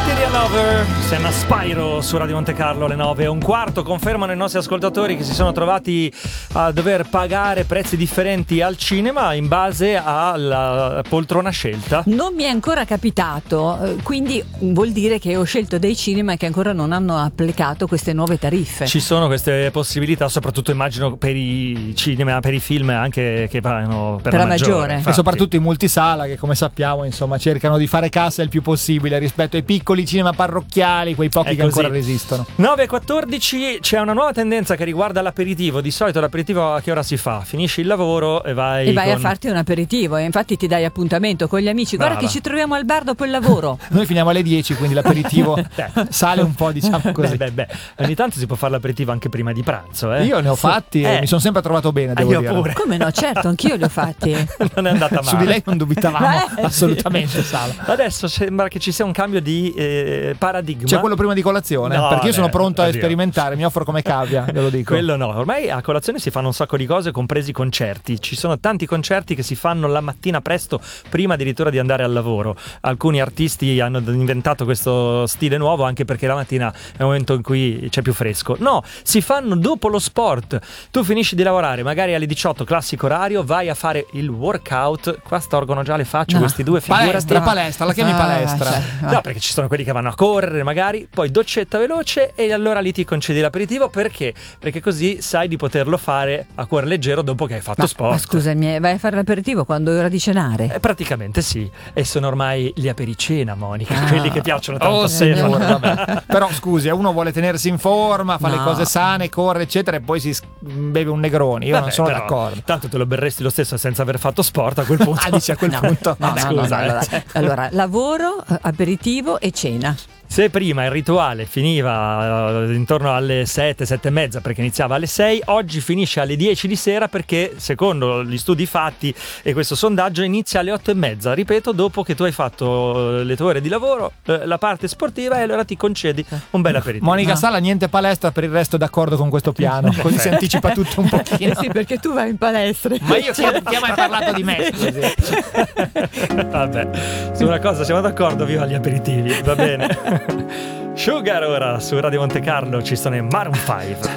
Material Lover, Senna Spyro su Radio Monte Carlo alle 9:15. Confermano i nostri ascoltatori che si sono trovati a dover pagare prezzi differenti al cinema in base alla poltrona scelta. Non mi è ancora capitato, quindi vuol dire che ho scelto dei cinema che ancora non hanno applicato queste nuove tariffe. Ci sono queste possibilità, soprattutto immagino per i cinema, per i film anche che vanno per la maggiore. E soprattutto i multisala che, come sappiamo, insomma, cercano di fare cassa il più possibile rispetto ai piccoli cinema parrocchiali, quei pochi che ancora resistono. 9:14, c'è una nuova tendenza che riguarda l'aperitivo. Di solito l'aperitivo a che ora si fa? Finisci il lavoro e vai a farti un aperitivo, e infatti ti dai appuntamento con gli amici. Brava. Guarda che ci troviamo al bar dopo il lavoro. Noi finiamo alle 10, quindi l'aperitivo sale un po', diciamo così. Ogni tanto si può fare l'aperitivo anche prima di pranzo. Io ne ho fatti e mi sono sempre trovato bene, devo dire. Pure. Come no, certo, anch'io li ho fatti. Non è andata male. Su di lei non dubitavamo assolutamente, Sala. Adesso sembra che ci sia un cambio di paradigma. C'è quello prima di colazione? No, perché io sono pronto a sperimentare, mi offro come cavia, ve lo dico. Quello no, ormai a colazione si fanno un sacco di cose, compresi i concerti. Ci sono tanti concerti che si fanno la mattina presto, prima addirittura di andare al lavoro. Alcuni artisti hanno inventato questo stile nuovo, anche perché la mattina è un momento in cui c'è più fresco. No, si fanno dopo lo sport. Tu finisci di lavorare, magari alle 18, classico orario, vai a fare il workout. Qua storgono già le facce questi due figure. Palestra, la chiami palestra. No, perché ci sono quelli che vanno a correre, magari, poi doccetta veloce e allora lì ti concedi l'aperitivo. Perché? Perché così sai di poterlo fare a cuore leggero dopo che hai fatto sport. Ma scusami, vai a fare l'aperitivo quando è ora di cenare? Praticamente sì. E sono ormai gli apericena, Monica, quelli che piacciono tanto a vabbè. Però scusi, uno vuole tenersi in forma, fa le cose sane, corre eccetera, e poi si beve un Negroni. Io non sono d'accordo. Tanto te lo berresti lo stesso senza aver fatto sport a quel punto. Dici a quel punto. Scusa. Allora, lavoro, aperitivo e cena. Se prima il rituale finiva intorno alle 7, 7 e mezza, perché iniziava alle 6, oggi finisce alle 10 di sera perché, secondo gli studi fatti e questo sondaggio, inizia alle 8 e mezza, ripeto, dopo che tu hai fatto le tue ore di lavoro, la parte sportiva, e allora ti concedi un bel aperitivo. Monica Sala, niente palestra, per il resto d'accordo con questo piano, così si anticipa tutto un pochino. Sì, perché tu vai in palestra. Ma io chi ha mai parlato di me? Vabbè, su una cosa siamo d'accordo, viva gli aperitivi, va bene. Sugar ora su Radio Monte Carlo, ci sono i Maroon 5.